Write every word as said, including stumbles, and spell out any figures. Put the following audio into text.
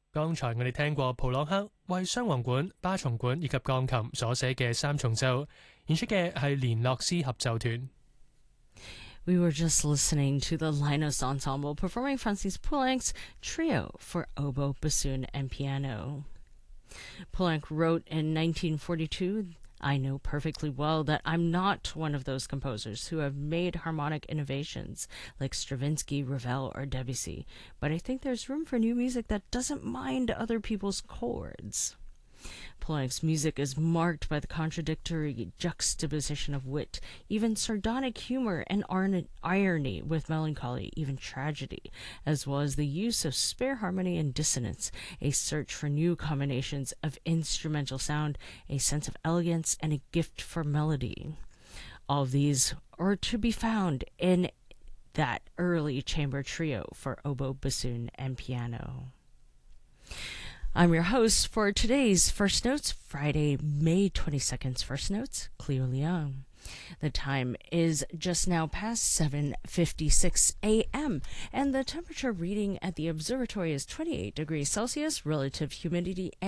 剛才我哋聽過普朗克為雙簧管、巴松管以及鋼琴所寫嘅三重奏，演出嘅係連絡斯合奏團。 We were just listening to the Linus Ensemble performing Francis Poulenc's Trio for oboe, bassoon, and piano. Poulenc wrote in nineteen forty-two, I know perfectly well that I'm not one of those composers who have made harmonic innovations like Stravinsky, Ravel, or Debussy, but I think there's room for new music that doesn't mind other people's chords. Poulenc's music is marked by the contradictory juxtaposition of wit, even sardonic humor and irony with melancholy, even tragedy, as well as the use of spare harmony and dissonance, a search for new combinations of instrumental sound, a sense of elegance, and a gift for melody. All of these are to be found in that early chamber trio for oboe, bassoon, and piano. I'm your host for today's First Notes, Friday, May twenty-second's First Notes, Cleo Leung. The time is just now past seven fifty-six a.m., and the temperature reading at the observatory is twenty-eight degrees Celsius, relative humidity